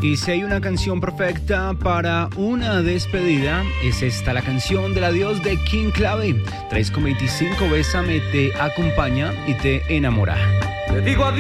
Y si hay una canción perfecta para una despedida, es esta, la canción del adiós de King Clave. 3:25, Bésame te acompaña y te enamora. Te digo adiós.